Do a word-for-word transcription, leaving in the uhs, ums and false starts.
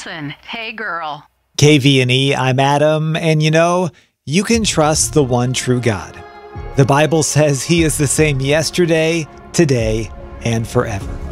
Wilson. Hey, girl. K V N E, I'm Adam, and you know, you can trust the one true God. The Bible says he is the same yesterday, today, and forever.